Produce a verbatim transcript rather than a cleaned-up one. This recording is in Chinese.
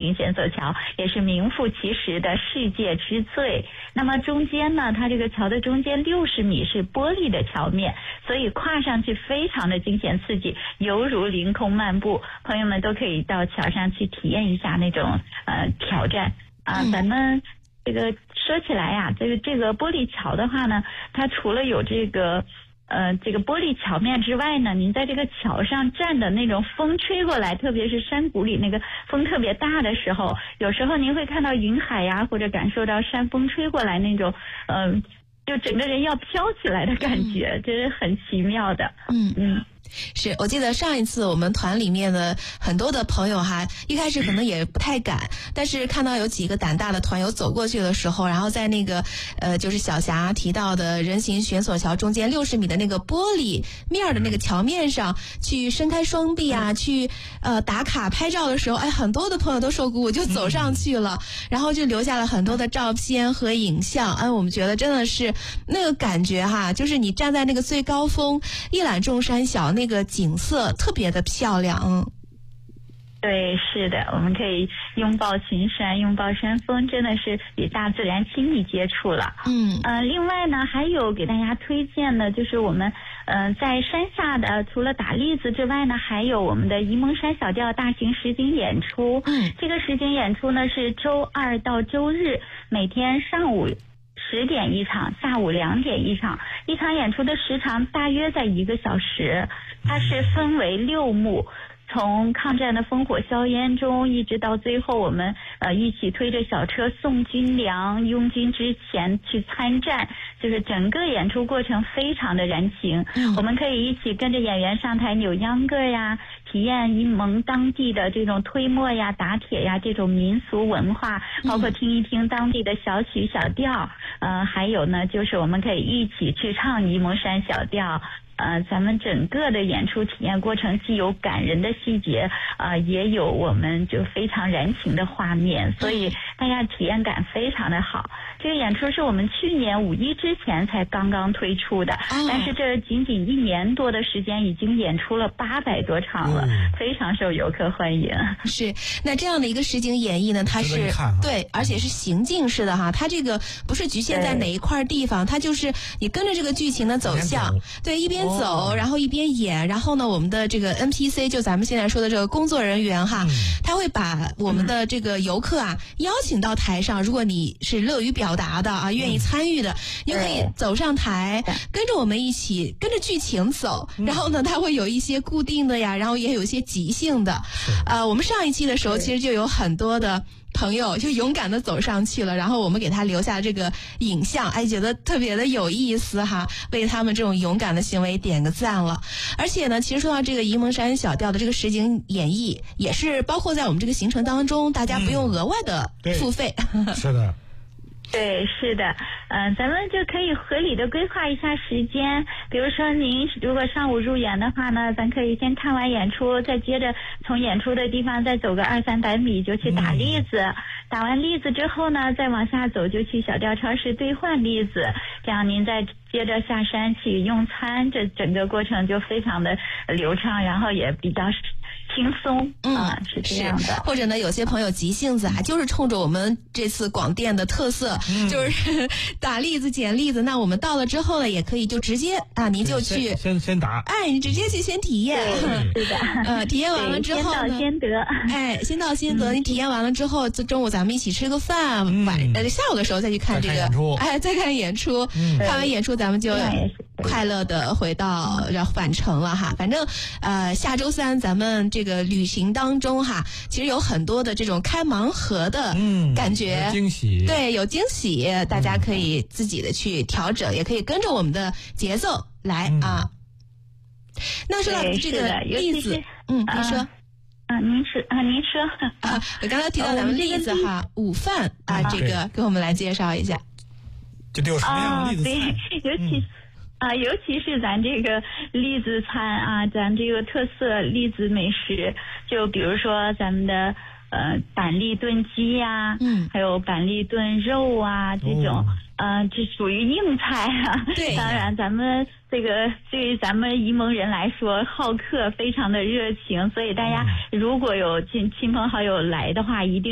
景险索桥，也是名副其实的世界之最。那么中间呢，它这个桥的中间六十米是玻璃的桥面，所以跨上去非常的惊险刺激，犹如凌空漫步。朋友们都可以到桥上去体验一下那种呃挑战啊、呃。咱们这个说起来呀、啊，这个这个玻璃桥的话呢，它除了有这个呃这个玻璃桥面之外呢，您在这个桥上站的那种风吹过来，特别是山谷里那个风特别大的时候，有时候您会看到云海呀，或者感受到山风吹过来那种嗯、呃，就整个人要飘起来的感觉，这是很奇妙的。嗯嗯。 是我记得上一次我们团里面的很多的朋友哈，一开始可能也不太敢，但是看到有几个胆大的团友走过去的时候，然后在那个呃就是小霞提到的人行悬索桥中间六十米的那个玻璃面的那个桥面上去伸开双臂啊，去呃打卡拍照的时候，哎，很多的朋友都受鼓舞，就走上去了，然后就留下了很多的照片和影像。哎，我们觉得真的是那个感觉哈，就是你站在那个最高峰，一览众山小，那个景色特别的漂亮。 对，是的，我们可以拥抱群山，拥抱山峰，真的是与大自然亲密接触了。 嗯， 呃，另外呢，还有给大家推荐的，就是我们嗯、呃、在山下的，除了打栗子之外呢，还有我们的沂蒙山小调大型实景演出。 嗯， 这个实景演出呢是周二到周日，每天上午十点一场，下午两点一场，一场演出的时长大约在一个小时。它是分为六幕，从抗战的烽火硝烟中，一直到最后我们呃一起推着小车送军粮，拥军之前去参战，就是整个演出过程非常的燃情。嗯，我们可以一起跟着演员上台扭秧歌呀，体验沂蒙当地的这种推磨呀、打铁呀这种民俗文化，包括听一听当地的小曲小调。呃，还有呢，就是我们可以一起去唱沂蒙山小调。呃，咱们整个的演出体验过程既有感人的细节，呃，也有我们就非常燃情的画面，所以大家体验感非常的好。这个演出是我们去年五一之前才刚刚推出的，但是这仅仅一年多的时间，已经演出了八百多场了，嗯、非常受游客欢迎。 是，那这样的一个实景演绎呢，它是对，而且是行进式的哈，它这个不是局限在哪一块地方，它就是你跟着这个剧情的走向，对，一边走，然后一边演，然后呢，我们的这个 N P C 就咱们现在说的这个工作人员哈，嗯、他会把我们的这个游客啊邀请到台上，如果你是乐于表达的啊，愿意参与的，你就可以走上台，跟着我们一起跟着剧情走，然后呢，它会有一些固定的呀，然后也有一些即兴的。呃，我们上一期的时候其实就有很多的朋友就勇敢的走上去了，然后我们给他留下这个影像，哎，觉得特别的有意思哈，为他们这种勇敢的行为点个赞了。而且呢，其实说到这个沂蒙山小调的这个实景演绎，也是包括在我们这个行程当中，大家不用额外的付费。 嗯、是的。 对，是的，嗯、呃，咱们就可以合理的规划一下时间。比如说，您如果上午入园的话呢，咱可以先看完演出，再接着从演出的地方再走个二三百米就去打栗子。嗯、打完栗子之后呢，再往下走就去小调超市兑换栗子，这样您再接着下山去用餐，这整个过程就非常的流畅，然后也比较轻松。嗯、啊，是这样的。 或者呢，有些朋友急性子啊，就是冲着我们这次广电的特色。嗯、就是打栗子捡栗子，那我们到了之后呢，也可以就直接啊，您就去先先先打， 哎，你直接去先体验， 是的， 呃，体验完了之后呢， 先到先得， 哎，先到先得，嗯、你体验完了之后，中午咱们一起吃个饭，嗯、晚呃下午的时候再去看这个，哎，再看演出，嗯、看完演出咱们就快乐的回到然后返程了哈。反正呃下周三咱们这个旅行当中哈，其实有很多的这种开盲盒的感觉， 嗯、惊喜， 对，有惊喜，大家可以自己的去调整，嗯、也可以跟着我们的节奏来、嗯、啊。那说到这个栗子，嗯，您说。 啊，您说啊，您说啊，我刚才提到咱们栗子哈，午饭啊，这个给我们来介绍一下。 这都有什么样的栗子菜？ 对，尤其。啊，尤其是咱这个栗子餐啊，咱这个特色栗子美食，就比如说咱们的呃板栗炖鸡呀、啊，嗯，还有板栗炖肉啊，这种，呃，这属于硬菜啊。 对， 当然咱们这个对于咱们沂蒙人来说，好客非常的热情，所以大家如果有亲亲朋好友来的话，一定